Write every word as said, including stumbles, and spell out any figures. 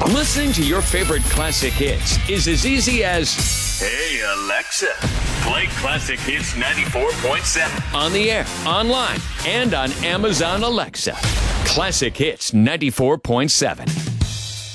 Listening to your favorite classic hits is as easy as, "Hey, Alexa, play Classic Hits ninety-four point seven. On the air, online, and on Amazon Alexa. Classic Hits ninety-four point seven.